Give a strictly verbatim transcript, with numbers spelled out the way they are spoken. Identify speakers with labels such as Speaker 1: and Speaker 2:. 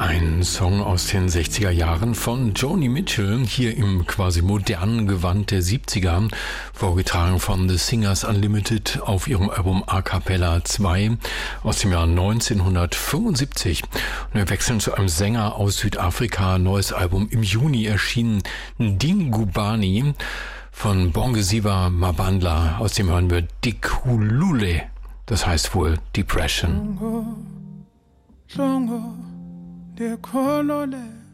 Speaker 1: Ein Song aus den sechziger Jahren von Joni Mitchell, hier im quasi modernen Gewand der siebziger, vorgetragen von The Singers Unlimited auf ihrem Album A Cappella zwei aus dem Jahr neunzehnhundertfünfundsiebzig. Und wir wechseln zu einem Sänger aus Südafrika, neues Album im Juni erschienen, Dingubani von Bongisiwa Mabandla, aus dem hören wir Dikhulule, das heißt wohl Depression.
Speaker 2: Longo, Longo. De kolole